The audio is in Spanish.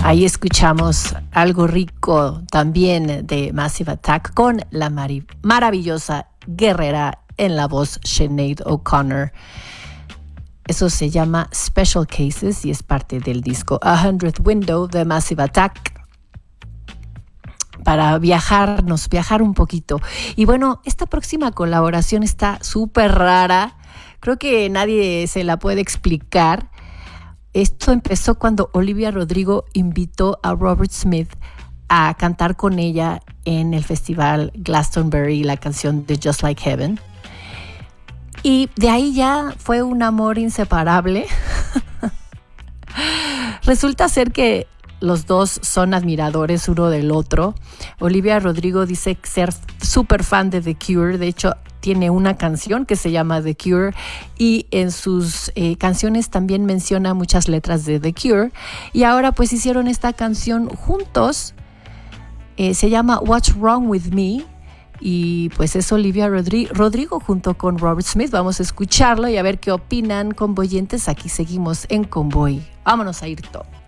Ahí escuchamos algo rico también de Massive Attack con la maravillosa guerrera en la voz Sinead O'Connor. Eso se llama Special Cases y es parte del disco A Hundredth Window de Massive Attack. Para viajar un poquito. Y bueno, esta próxima colaboración está súper rara. Creo que nadie se la puede explicar. Esto empezó cuando Olivia Rodrigo invitó a Robert Smith a cantar con ella en el festival Glastonbury la canción de Just Like Heaven. Y de ahí ya fue un amor inseparable. Resulta ser que los dos son admiradores uno del otro. Olivia Rodrigo dice ser súper fan de The Cure. De hecho, tiene una canción que se llama The Cure y en sus canciones también menciona muchas letras de The Cure. Y ahora pues hicieron esta canción juntos. Se llama What's Wrong With Me. Y pues es Olivia Rodrigo junto con Robert Smith. Vamos a escucharlo y a ver qué opinan, convoyentes. Aquí seguimos en Convoy. Vámonos a ir todo.